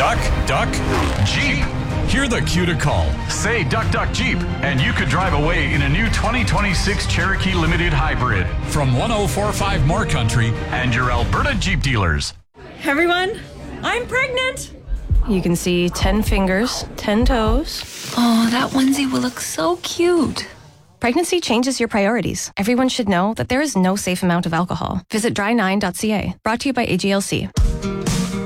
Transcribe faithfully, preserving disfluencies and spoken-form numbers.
Duck, duck, Jeep. Hear the cue to call. Say Duck, Duck, Jeep, and you could drive away in a new twenty twenty-six Cherokee Limited Hybrid from one oh four point five More Country and your Alberta Jeep dealers. Everyone, I'm pregnant. You can see ten fingers, ten toes. Oh, that onesie will look so cute. Pregnancy changes your priorities. Everyone should know that there is no safe amount of alcohol. Visit dry nine dot c a. Brought to you by A G L C.